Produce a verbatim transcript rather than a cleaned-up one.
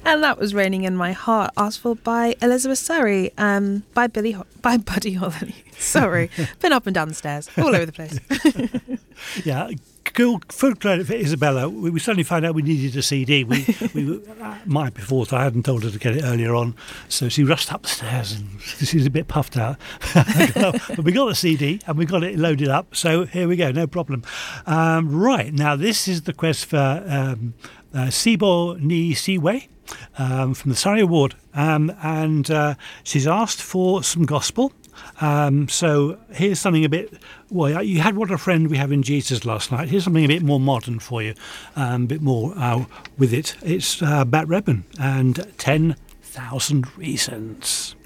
And that was Raining in My Heart, asked for by Elizabeth Surrey, um, by Billy, Ho- by Buddy Holly. Sorry, been up and down the stairs, all over the place. Yeah, cool, full credit for Isabella. We, we suddenly found out we needed a C D. We, we uh, might be forth. I hadn't told her to get it earlier on, so she rushed up the stairs and she was a bit puffed out. But we got the C D and we got it loaded up, so here we go, no problem. Um, right, now this is the quest for um, uh, Sibo Ni Siwe. Um, from the Surrey Award, um, and uh, she's asked for some gospel. Um, so here's something a bit, well, you had What a Friend We Have in Jesus last night. Here's something a bit more modern for you, um, a bit more uh, with it. It's uh, Bat Redman and ten thousand Reasons.